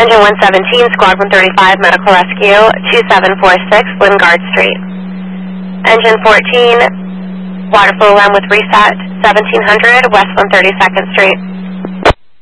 Engine 117, Squad 135, Medical Rescue, 2746 Lingard Street. Engine 14, water flow alarm with reset, 1700 West 132nd Street.